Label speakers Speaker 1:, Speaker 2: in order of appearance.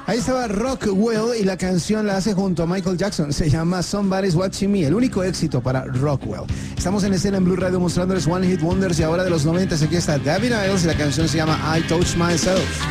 Speaker 1: Ahí estaba Rockwell y la canción la hace junto a Michael Jackson. Se llama Somebody's Watching Me, el único éxito para Rockwell. Estamos en escena en Blue Radio mostrándoles One Hit Wonders y ahora de los 90. Aquí está Gavin Isles y la canción se llama I Touch Myself.